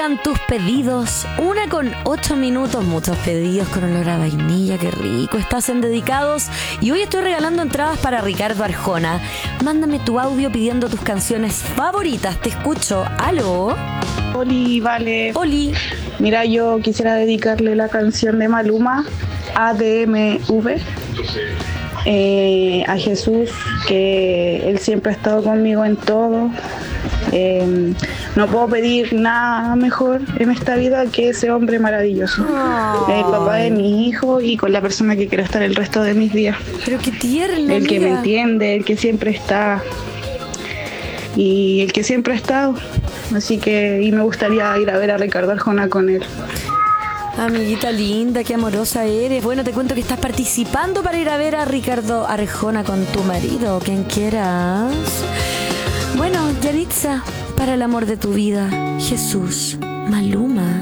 llegan tus pedidos. 1:08, muchos pedidos con olor a vainilla, qué rico. Estás en Dedicados y hoy estoy regalando entradas para Ricardo Arjona. Mándame tu audio pidiendo tus canciones favoritas. Te escucho. ¿Aló? Oli, vale. Oli. Mira, yo quisiera dedicarle la canción de Maluma, ADMV, a Jesús, que Él siempre ha estado conmigo en todo. No puedo pedir nada mejor en esta vida que ese hombre maravilloso. El papá de mis hijos y con la persona que quiero estar el resto de mis días. Pero qué tierna, El que me amiga. entiende, el que siempre está y el que siempre ha estado. Así que, y me gustaría ir a ver a Ricardo Arjona con él. Amiguita linda, qué amorosa eres. Bueno, te cuento que estás participando para ir a ver a Ricardo Arjona con tu marido, quien quieras. Bueno, Yanitza, para el amor de tu vida, Jesús, Maluma.